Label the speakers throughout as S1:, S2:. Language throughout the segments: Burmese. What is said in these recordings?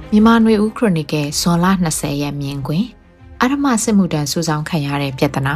S1: မြန်မာနွေဦးခရိုနီကယ်ဇွန်လ20ရက်မြင်ကွင်အဓမ္မစစ်မှုထမ်းစုဆောင်းခံရတဲ့ပြဿနာ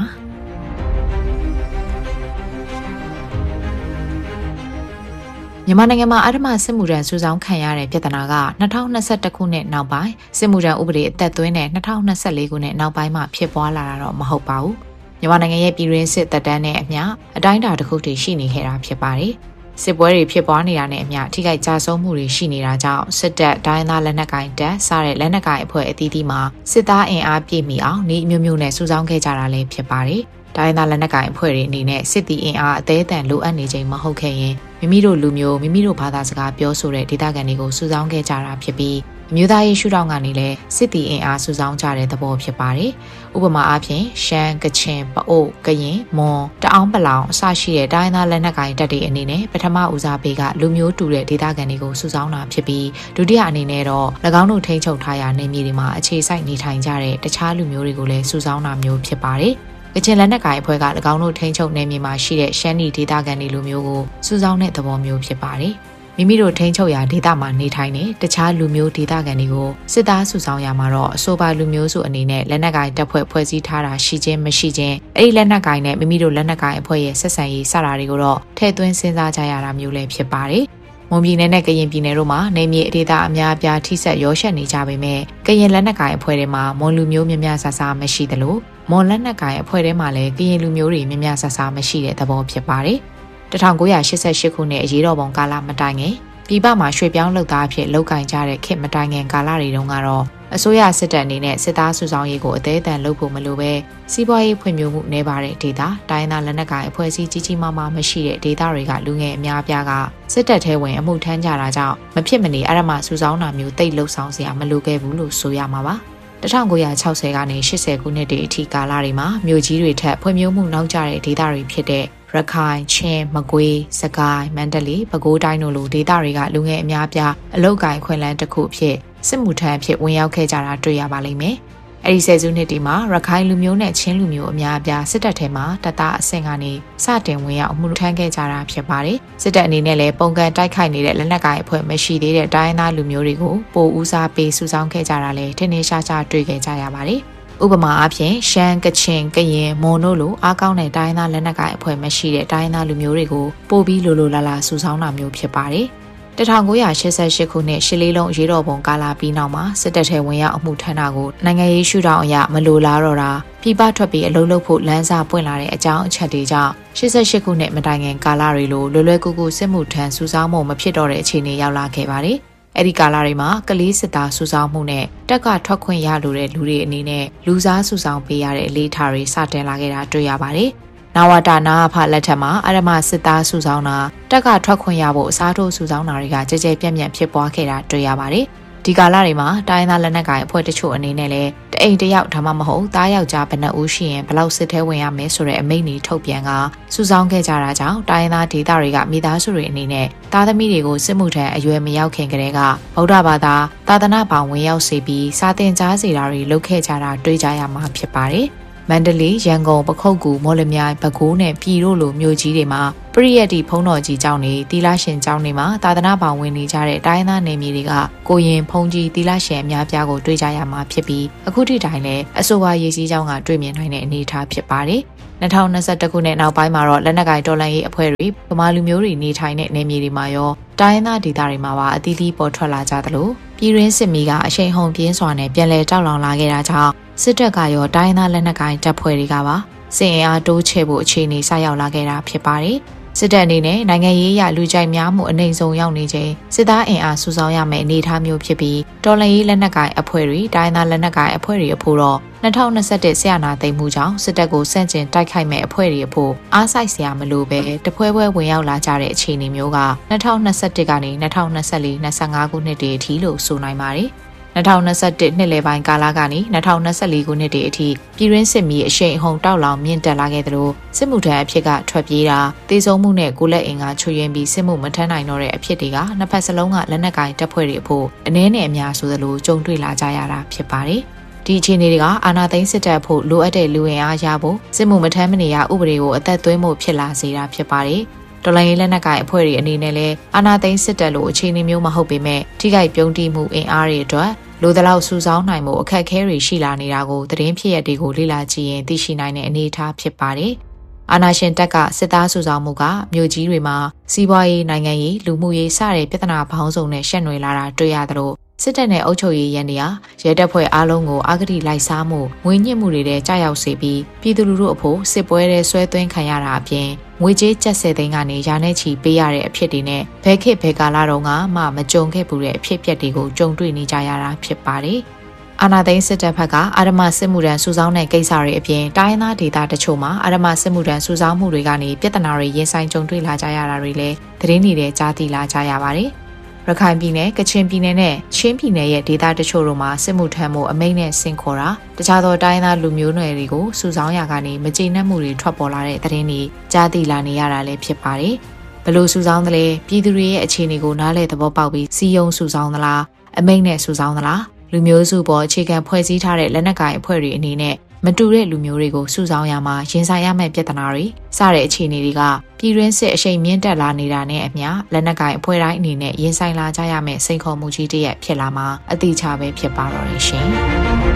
S1: မြန်မာနိုင်ငံမှာအဓမ္မစစ်မှုထမ်းစုဆောင်းခံရတဲ့ပြဿနာက2021ခုနှစ်နောက်ပိုင်းစစ်မှုထမ်းဥပဒေအသက်သွင်းတဲ့2024ခုနှစ်နောက်ပိုင်းမှာဖြစ်ပွားလာတာတော့မဟုတ်ပါဘူးမြန်မာနိုင်ငံရဲ့ပြည်တွင်းစစ်တပ်တန်းနဲ့အမျှအတိုင်းအတာတစ်ခုတည်းရှိနေခဲ့တာဖြစ်ပါတယ်စစ်ပွဲတွေဖြစ်ပွားနေတာနဲ့အမျှထိခိုက်ကြဆုံးမှုတွေရှိနေတာကြောင့်စစ်တပ်ဒိုင်းသားလက်နက်ကိုင်တပ်စတဲ့လက်နက်ကိုင်အဖွဲ့အသီးသီးမှာစစ်သားအင်အားပြည့်မီအောင်ဤအမျိုးမျိုးနဲ့စုဆောင်းခဲ့ကြတာလည်းဖြစ်ပါတယ်။ဒိုင်းသားလက်နက်ကိုင်အဖွဲ့တွေအနေနဲ့စစ်တီအင်အားအသေးအတန်လိုအပ်နေချိန်မဟုတ်ခဲ့ရင်မိမိတို့လူမျိုးမိမိတို့ဘာသာစကားပြောဆိုတဲ့ဒေသခံတွေကိုစုဆောင်းခဲ့ကြတာဖြစ်ပြီးအမျိုးသားရေးရှုထောင့်ကနေလည်းစစ်တီအင်အားစုဆောင်းကြတဲ့သဘောဖြစ်ပါတယ်။ဥပမာအားဖြင့်ရှမ်းကချင်ပအို့ကရင်မွန်တအောင်းပလောင်အစရှိတဲ့တိုင်းသားလက်နက်ကိုင်တပ်တွေအနေနဲ့ပထမဦးစားပေးကလူမျိုးတူတဲ့ဒေသခံတွေကိုစုဆောင်းတာဖြစ်ပြီးဒုတိယအနေနဲ့တော့၎င်းတို့ထိန်းချုပ်ထားရာနေမြေတွေမှာအခြေစိုက်နေထိုင်ကြတဲ့တခြားလူမျိုးတွေကိုလည်းစုဆောင်းတာမျိုးဖြစ်ပါတယ်။ကချင်လက်နက်ကိုင်အဖွဲ့က၎င်းတို့ထိန်းချုပ်နေမြေမှာရှိတဲ့ရှမ်းနီဒေသခံတွေလူမျိုးကိုစုဆောင်းတဲ့သဘောမျိုးဖြစ်ပါတယ်။မိမိတို့ထိန်းချုပ်ရာဒေသမှာနေထိုင်တဲ့တခြားလူမျိုးဒေသခံတွေကိုစစ်သားစုဆောင်းရမှာတော့အဆိုပါလူမျိုးစုအနေနဲ့လက်နက်ကိုင်တပ်ဖွဲ့ဖွဲ့စည်းထားတာရှိခြင်းမရှိခြင်းအဲ့ဒီလက်နက်ကိုင်နဲ့မိမိတို့လက်နက်ကိုင်အဖွဲ့ရဲ့ဆက်ဆံရေးစတာတွေကိုတော့ထည့်သွင်းစဉ်းစားကြရတာမျိုးလည်းဖြစ်ပါတယ်။မွန်ပြည်နယ်နဲ့ကရင်ပြည်နယ်တို့မှာနေမြေအဒေသအများအပြားထိစပ်ရောရှက်နေကြပေမဲ့ကရင်လက်နက်ကိုင်အဖွဲ့တွေမှာမွန်လူမျိုးများများဆဆမရှိသလိုမွန်လက်နက်ကိုင်အဖွဲ့တွေမှာလည်းကရင်လူမျိုးတွေများများဆဆမရှိတဲ့သဘောဖြစ်ပါတယ်။1988ခုနှစ်အရေးတော်ပုံကာလမတိုင်ခင်ပြည်ပမှာရွှေပြောင်းလုပ်သားအဖြစ်လောက်ကင်ကြတဲ့ခေတ်မတိုင်ခင်ကာလတွေတုန်းကတော့အစိုးရစစ်တပ်အနေနဲ့စစ်သားစုဆောင်းရေးကိုအသေးအတန်လုပ်ဖို့မလိုပဲစီးပွားရေးဖွံ့ဖြိုးမှုနှဲပါတဲ့ဒေသတိုင်းသားလက်နက်ကိုင်အဖွဲ့အစည်းကြီးကြီးမားမားမရှိတဲ့ဒေသတွေကလူငယ်အများအပြားကစစ်တပ်ထဲဝင်အမှုထမ်းကြတာကြောင့်မဖြစ်မနေအဓမ္မစုဆောင်းတာမျိုးတိတ်လှုပ်ဆောင်စရာမလိုခဲ့ဘူးလို့ဆိုရမှာပါ1960ကနေ80ခုနှစ်တည်းအထိကာလတွေမှာမြို့ကြီးတွေထက်ဖွံ့ဖြိုးမှုနောက်ကျတဲ့ဒေသတွေဖြစ်တဲ့ရခိုင်ချင်းမကွေးစကိုင်းမန္တလေးပဲခူးတိုင်းတို့လိုဒေသတွေကလူငယ်အများပြားအလောက်ကိုင်ခွင့်လန်းတစ်ခုဖြစ်စစ်မှုထမ်းအဖြစ်ဝင်ရောက်ခဲ့ကြတာတွေ့ရပါလိမ့်မယ်။အဲဒီဆယ်စုနှစ်ဒီမှာရခိုင်လူမျိုးနဲ့ချင်းလူမျိုးအများပြားစစ်တပ်ထဲမှာတပ်သားအဆင့်ကနေစတင်ဝင်ရောက်မှုထမ်းခဲ့ကြတာဖြစ်ပါတယ်။စစ်တပ်အနေနဲ့လည်းပုံကန်တိုက်ခိုက်နေတဲ့လက်နက်ကိုင်အဖွဲ့မရှိသေးတဲ့တိုင်းသားလူမျိုးတွေကိုပိုဦးစားပေးစုဆောင်းခဲ့ကြတာလည်းထင်ထင်ရှားရှားတွေ့ခဲ့ကြရပါတယ်။ဥပမာအားဖြင့်ရှမ်းကချင်ကရင်မွန်တို့လိုအားကောင်းတဲ့တိုင်းသားလက်နက်ကိုင်အဖွဲ့မရှိတဲ့တိုင်းသားလူမျိုးတွေကိုပို့ပြီးလိုလာလာစုဆောင်းတာမျိုးဖြစ်ပါတယ်။1988ခုနှစ်ရှစ်လေးလုံးအရေးတော်ပုံကာလပြီးနောက်မှာစစ်တပ်ထဲဝင်ရောက်အမှုထမ်းတာကိုနိုင်ငံရေးရှုထောင့်အရမလိုလားတော့တာပြည်ပထွက်ပြီးအလုပ်လုပ်ဖို့လမ်းစာပွင့်လာတဲ့အကြောင်းအချက်တွေကြောင့်88ခုနှစ်မတိုင်ခင်ကာလတွေလိုလွယ်လွယ်ကူကူစစ်မှုထမ်းစုဆောင်းမှုမဖြစ်တော့တဲ့အခြေအနေရောက်လာခဲ့ပါတယ်။အဲ့ဒီကာလတွေမှာကလေးစစ်သားစုဆောင်းမှုနဲ့တက်ကထွက်ခွင့်ရလိုတဲ့လူတွေအနေနဲ့လူစားစုဆောင်းပေးရတဲ့အလေးထားတွေစတင်လာခဲ့တာတွေ့ရပါတယ်။နဝတနာဖလက်ထက်မှာအဓမ္မစစ်သားစုဆောင်းတာတက်ကထွက်ခွင့်ရဖို့အစားထိုးစုဆောင်းတာတွေကကြဲကြဲပြန့်ပြန့်ဖြစ်ပွားခဲ့တာတွေ့ရပါတယ်။ဒီကာလတွေမှာတိုင်းသားလက်နက်ကိုင်အဖွဲ့တချို့အနေနဲ့လည်းတအိမ်တယောက်ဒါမှမဟုတ်သားယောက်ျားဘယ်နှဦးရှိရင်ဘယ်လောက်စစ်ထဲဝင်ရမယ်ဆိုတဲ့အမိန့်တွေထုတ်ပြန်ကစုဆောင်းခဲ့ကြတာကြောင့်တိုင်းသားဒေသတွေကမိသားစုတွေအနေနဲ့သားသမီးတွေကိုစစ်မှုထမ်းအရွယ်မရောက်ခင်ကတည်းကဗုဒ္ဓဘာသာသာသနာ့ဘောင်ဝင်ရောက်စေပြီးစာသင်ကြားစေတာတွေလုပ်ခဲ့ကြတာတွေ့ကြရမှာဖြစ်ပါတယ်။မန္တလေးရန်ကုန်ပခုတ်ကူမော်လမြိုင်ပဲခူးနဲ့ပြည်တို့လိုမြို့ကြီးတွေမှာပရိယတ်တီဖုံးတော်ကြီးကျောင်းတွေသီလရှင်ကျောင်းတွေမှာသာသနာ့ဘောင်ဝင်နေကြတဲ့တိုင်းသားနေမြေတွေကကိုရင်ဖုံးကြီးသီလရှင်အများပြားကိုတွေ့ကြရမှာဖြစ်ပြီးအခုထိတိုင်လည်းအဆိုပါရေးစည်းကျောင်းကတွေ့မြင်နိုင်တဲ့အနေအထားဖြစ်ပါတယ်။2021ခုနှစ်နောက်ပိုင်းမှာတော့လက်နက်ကိုင်တော်လှန်ရေးအဖွဲ့တွေဗမာလူမျိုးတွေနေထိုင်တဲ့နေမြေတွေမှာရောတိုင်းသားဒေသတွေမှာပါအသီးသီးပေါ်ထွက်လာကြသလိုပြည်တွင်းစစ်မီးကအရှိန်ဟုန်ပြင်းစွာနဲ့ပြန်လည်တောက်လောင်လာခဲ့တာကြောင့်စစ်တပ်ကရောတိုင်းသားလက်နက်ကိုင်တပ်ဖွဲ့တွေကပါစစ်အင်အားတိုးချဲ့ဖို့အခြေအနေစရောက်လာခဲ့တာဖြစ်ပါတယ်။စစ်တပ်အနေနဲ့နိုင်ငံရေးအရလူကြိုက်များမှုအနေဆုံးရောက်နေချိန်စစ်သားအင်အားစုဆောင်းရမယ့်အနေအထားမျိုးဖြစ်ပြီးတော်လှန်ရေးလက်နက်ကိုင်အဖွဲ့တွေတိုင်းသားလက်နက်ကိုင်အဖွဲ့တွေအဖို့တော့2021ဆရာနာသိမ်းမှုကြောင့်စစ်တပ်ကိုစန့်ကျင်တိုက်ခိုက်မဲ့အဖွဲ့တွေအဖို့အားစိုက်စရာမလိုပဲတပွဲပွဲဝင်ရောက်လာကြတဲ့အခြေအနေမျိုးက2021ကနေ2024-25ခုနှစ်တည်းအထိလို့ဆိုနိုင်ပါတယ်။2021နှစ်လယ်ပိုင်းကာလကနေ2024ခုနှစ်တည်းအထိပြည်တွင်းစစ်မီးအရှိန်အဟုန်တောက်လောင်မြင့်တက်လာခဲ့သလိုစစ်မှုထမ်းအဖြစ်ကထွက်ပြေးတာတေဆုံးမှုနဲ့ကိုလက်အင်ကချွေရင်ပြီးစစ်မှုမထမ်းနိုင်တော့တဲ့အဖြစ်တွေကနှစ်ဖက်စလုံးကလက်နက်ကိုင်တပ်ဖွဲ့တွေအဖို့အနည်းနဲ့အများဆိုသလိုကြုံတွေ့လာကြရတာဖြစ်ပါတယ်။ဒီအခြေအနေတွေကအာဏာသိမ်းစစ်တပ်ဖို့လိုအပ်တဲ့လူဝင်အားရဖို့စစ်မှုမထမ်းမနေရဥပဒေကိုအသက်သွင်းဖို့ဖြစ်လာစေတာဖြစ်ပါတယ်။တော်လှန်ရေးလက်နက်ကိုင်အဖွဲ့တွေအနေနဲ့လည်းအာဏာသိမ်းစစ်တပ်လိုအခြေအနေမျိုးမဟုတ်ပေမဲ့ထိခိုက်ပြုံးတိမှုအင်အားတွေအတွက်လိုသလောက်စုဆောင်းနိုင်မှုအခက်အခဲတွေရှိလာနေတာကိုသတင်းဖြစ်ရတွေကိုလေ့လာကြည့်ရင်သိရှိနိုင်တဲ့အနေအထားဖြစ်ပါတယ်။အာဏာရှင်တပ်ကစစ်သားစုဆောင်းမှုကမြို့ကြီးတွေမှာစီးပွားရေးနိုင်ငံရေးလူမှုရေးစတဲ့ပြဿနာပေါင်းစုံနဲ့ရှက်နွယ်လာတာတွေ့ရသလိုစစ်တပ်နဲ့အုပ်ချုပ်ရေးရန်တွေကရဲတပ်ဖွဲ့အားလုံးကိုအာဂတိလိုက်စားမှုငွေညှစ်မှုတွေနဲ့ကြာရောက်စေပြီးပြည်သူလူထုအဖို့စစ်ပွဲတွေဆွဲသွင်းခံရတာအပြင်ငွေကြေးကျပ်10သိန်းကနေရာနဲ့ချီပေးရတဲ့အဖြစ်တွေနဲ့ဘဲခေတ်ဘဲကာလတုန်းကမှမကြုံခဲ့ဘူးတဲ့အဖြစ်အပျက်တွေကိုကြုံတွေ့နေကြရတာဖြစ်ပါတယ်။အာဏာသိမ်းစစ်တပ်ဘက်ကအာဓမစစ်မှုထမ်းစုဆောင်းတဲ့ကိစ္စတွေအပြင်တိုင်းသားဒေသတချို့မှာအာဓမစစ်မှုထမ်းစုဆောင်းမှုတွေကနေပြဿနာတွေရင်ဆိုင်ကြုံတွေ့လာကြရတာတွေလည်းသတင်းတွေနဲ့ကြားသိလာကြရပါတယ်။ရခိုင်ပြည်နယ်၊ကချင်ပြည်နယ်နဲ့ချင်းပြည်နယ်ရဲ့ဒေသတချို့တို့မှာစစ်မှုထမ်းမှုအမိန့်နဲ့ဆင့်ခေါ်တာတခြားသောတိုင်းသားလူမျိုးနွယ်တွေကိုစုဆောင်းရာကနေမကျေနပ်မှုတွေထွက်ပေါ်လာတဲ့သတင်းတွေကြားသိလာနေရတာလည်းဖြစ်ပါတယ်။ဘလို့စုဆောင်းသလဲပြည်သူတွေရဲ့အခြေအနေကိုနားလည်သဘောပေါက်ပြီးစီယုံစုဆောင်းသလားအမိန့်နဲ့စုဆောင်းသလားလူမျိုးစုပေါ်အခြေခံဖွဲ့စည်းထားတဲ့လက်နက်ကိုင်အဖွဲ့တွေအနေနဲ့မတူတဲ့လူမျိုးတွေကိုစုဆောင်းရမှာရင်ဆိုင်ရမယ့်ပြဿနာတွေစတဲ့အခြေအနေတွေကပြည်တွင်းစစ်အရှိန်မြင့်တက်လာနေတာနဲ့အမျှလက်နက်ကိုင်အဖွဲ့တိုင်းအနေနဲ့ရင်ဆိုင်လာကြရမယ့်စိန်ခေါ်မှုကြီးတစ်ရပ်ဖြစ်လာမှာအတိအကျပဲဖြစ်ပါတော့တယ်ရှင်။